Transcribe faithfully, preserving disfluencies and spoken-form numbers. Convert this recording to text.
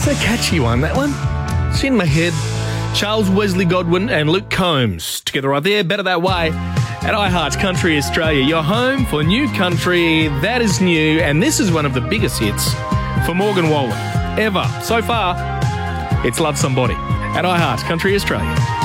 It's a catchy one, that one. It's in my head. Charles Wesley Godwin and Luke Combs together right there, Better That Way, at iHeart Country Australia. Your home for new country that is new, and this is one of the biggest hits for Morgan Wallen ever. So far, it's Love Somebody at iHeart Country Australia.